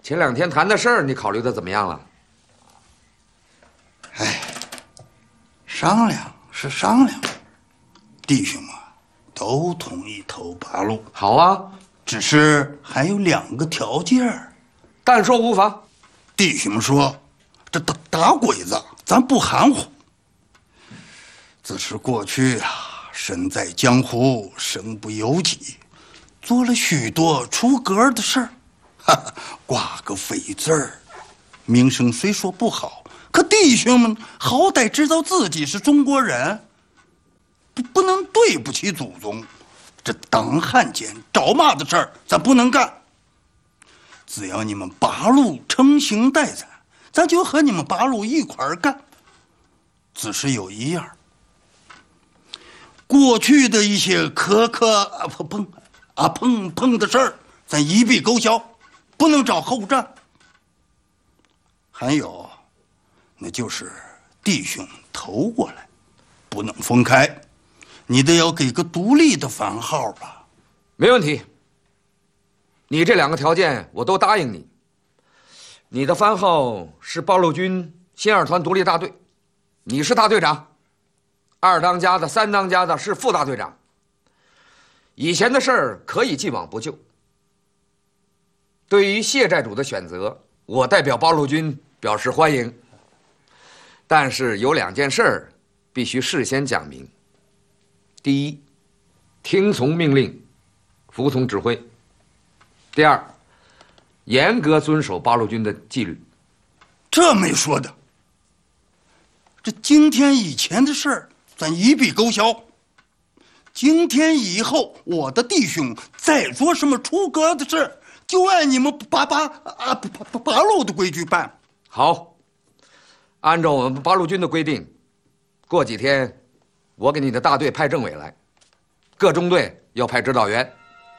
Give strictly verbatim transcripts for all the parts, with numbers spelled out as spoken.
前两天谈的事儿，你考虑的怎么样了？ 哎，商量是商量，弟兄们都同意投八路。 好啊， 只是还有两个条件。 但说无妨。 弟兄们说，这打打鬼子，咱不含糊。自是过去啊，身在江湖，身不由己，做了许多出格的事儿，哈哈，挂个匪字儿，名声虽说不好，可弟兄们好歹知道自己是中国人，不不能对不起祖宗。这当汉奸找骂的事儿，咱不能干。只要你们八路诚心待咱，咱就和你们八路一块儿干。只是有一样，过去的一些磕磕啊碰碰啊碰碰的事儿，咱一笔勾销，不能找后账。还有，那就是弟兄投过来，不能分开，你得要给个独立的番号吧？ 没问题。你这两个条件我都答应你。你的番号是八路军新二团独立大队，你是大队长，二当家的、三当家的是副大队长。以前的事儿可以既往不咎。对于谢寨主的选择，我代表八路军表示欢迎。但是有两件事儿必须事先讲明。第一，听从命令，服从指挥。第二，严格遵守八路军的纪律。 这没说的。这今天以前的事儿，咱一笔勾销。今天以后，我的弟兄再做什么出格的事，就按你们八八啊八八八路的规矩办。 好，按照我们八路军的规定，过几天，我给你的大队派政委来，各中队要派指导员。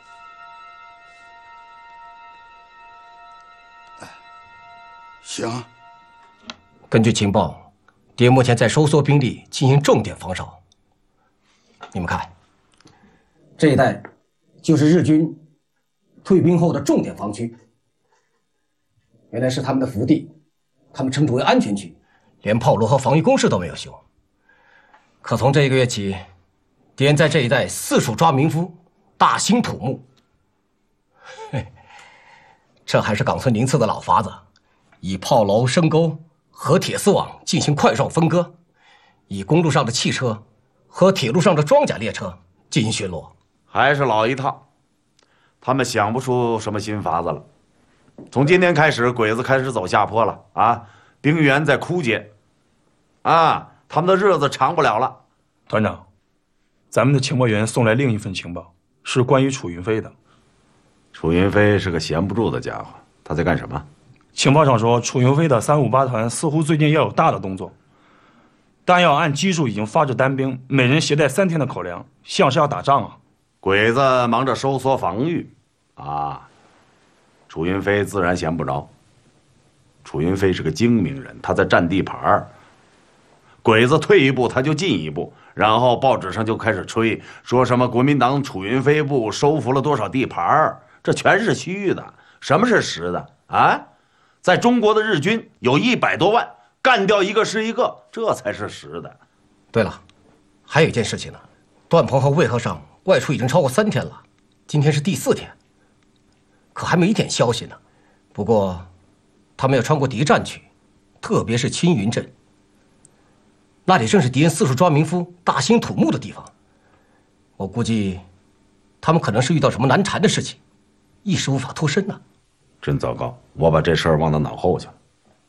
行。 根据情报，敌目前在收缩兵力，进行重点防守。你们看，这一带就是日军退兵后的重点防区，原来是他们的福地，他们称之为安全区，连炮楼和防御工事都没有修。可从这一个月起，敌人在这一带四处抓民夫，大兴土木。嘿，这还是冈村宁次的老法子。以炮楼、深沟和铁丝网进行块状分割，以公路上的汽车和铁路上的装甲列车进行巡逻， 还是老一套。他们想不出什么新法子了。从今天开始，鬼子开始走下坡了啊，兵源在枯竭，啊，他们的日子长不了了。 团长，咱们的情报员送来另一份情报，是关于楚云飞的。 楚云飞是个闲不住的家伙，他在干什么？ 情报上说，楚云飞的三五八团似乎最近要有大的动作，弹药按基数已经发至单兵，每人携带三天的口粮，像是要打仗啊。 鬼子忙着收缩防御，啊，楚云飞自然闲不着。楚云飞是个精明人，他在占地盘儿。鬼子退一步，他就进一步，然后报纸上就开始吹，说什么国民党楚云飞部收复了多少地盘儿，这全是虚的。什么是实的啊？在中国的日军有一百多万，干掉一个是一个，这才是实的。 对了，还有一件事情呢，段鹏和魏和尚外出已经超过三天了，今天是第四天，可还没一点消息呢。不过，他们要穿过敌占区，特别是青云镇，那里正是敌人四处抓民夫、大兴土木的地方。我估计，他们可能是遇到什么难缠的事情，一时无法脱身呢。 真糟糕，我把这事儿忘到脑后去了。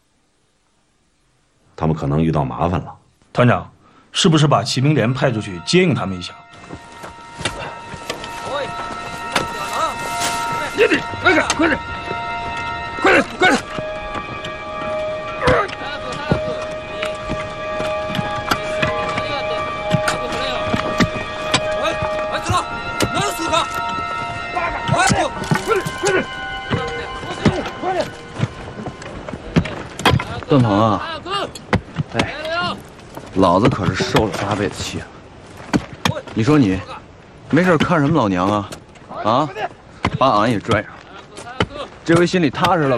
他们可能遇到麻烦了。 团长，是不是把骑兵连派出去接应他们一下？ 快点，快点，快点，快点，快点！ 段鹏啊，哎，老子可是受了八辈子气了。你说你没事看什么老娘啊？啊，把俺也拽上，这回心里踏实了。